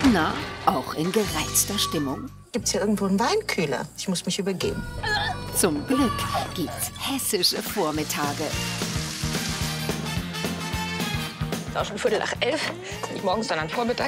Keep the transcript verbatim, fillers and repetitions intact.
Na, auch in gereizter Stimmung? Gibt's hier irgendwo einen Weinkühler? Ich muss mich übergeben. Zum Glück gibt's hessische Vormittage. Es ist auch schon Viertel nach elf. Nicht morgens, sondern Vormittag.